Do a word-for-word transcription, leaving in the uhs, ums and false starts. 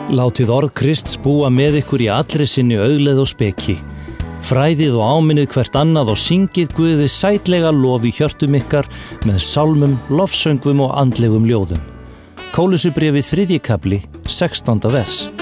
Látið orð Krists búa með ykkur í allri sinni augleð og speki. Fræðið og áminnið hvert annað og syngið Guði sætlega lof í hjörtum ykkar með sálmum, lofsöngvum og andlegum ljóðum. Kólusubréfið þriðji kafli, sextánda vers.